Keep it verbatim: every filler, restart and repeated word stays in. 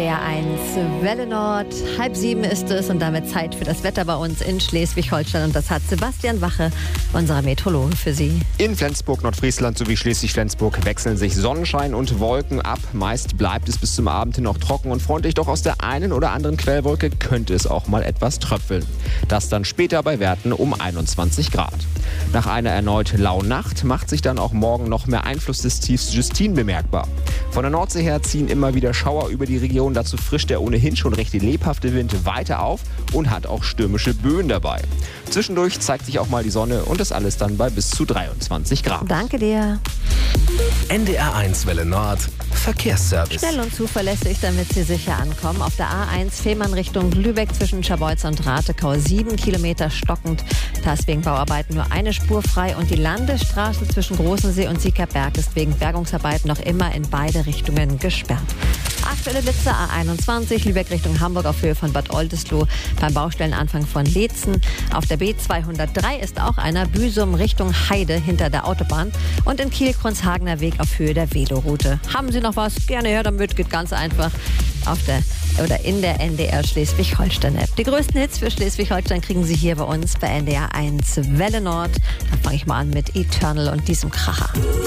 R eins Welle Nord. Halb sieben ist es und damit Zeit für das Wetter bei uns in Schleswig-Holstein. Und das hat Sebastian Wache, unser Meteorologe, für Sie. In Flensburg, Nordfriesland sowie Schleswig-Flensburg wechseln sich Sonnenschein und Wolken ab. Meist bleibt es bis zum Abend hin noch trocken und freundlich, doch aus der einen oder anderen Quellwolke könnte es auch mal etwas tröpfeln. Das dann später bei Werten um einundzwanzig Grad. Nach einer erneut lauen Nacht macht sich dann auch morgen noch mehr Einfluss des Tiefs Justine bemerkbar. Von der Nordsee her ziehen immer wieder Schauer über die Region. Dazu frischt der ohnehin schon recht lebhafte Wind weiter auf und hat auch stürmische Böen dabei. Zwischendurch zeigt sich auch mal die Sonne und das alles dann bei bis zu dreiundzwanzig Grad. Danke dir. N D R eins Welle Nord Verkehrsservice. Schnell und zuverlässig, damit Sie sicher ankommen. Auf der A eins Fehmarn Richtung Lübeck zwischen Scharbeutz und Ratekau sieben Kilometer stockend. Da ist wegen Bauarbeiten nur eine Spur frei und die Landesstraße zwischen Großensee und Siekerberg ist wegen Bergungsarbeiten noch immer in beide Richtungen gesperrt. Aktuelle Blitze A einundzwanzig, Lübeck Richtung Hamburg auf Höhe von Bad Oldesloe beim Baustellenanfang von Leetzen. Auf der B zweihundertdrei ist auch einer, Büsum Richtung Heide hinter der Autobahn. Und in Kiel-Kronshagener Weg auf Höhe der Veloroute. Haben Sie noch was? Gerne her damit, geht ganz einfach auf der oder in der N D R Schleswig-Holstein-App. Die größten Hits für Schleswig-Holstein kriegen Sie hier bei uns bei N D R eins Welle Nord. Da fange ich mal an mit Eternal und diesem Kracher.